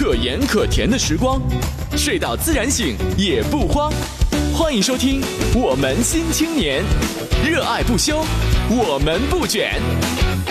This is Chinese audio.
可盐可甜的时光，睡到自然醒也不慌。欢迎收听《我们新青年》，热爱不休，我们不卷。